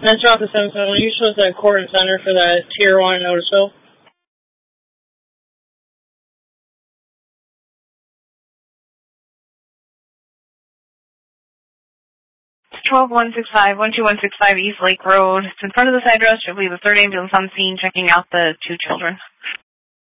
That's off the 771. You show us that court and center for that Tier 1 in Otisville. 12165, 12165 East Lake Road. It's in front of the side road. Should be the third ambulance on scene checking out the 2 children.